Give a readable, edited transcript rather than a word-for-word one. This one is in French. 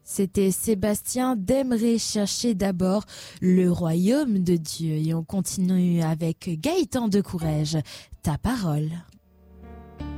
C'était Sébastien d'Aimerait chercher d'abord le royaume de Dieu. Et on continue avec Gaëtan de Courrèges. Ta parole.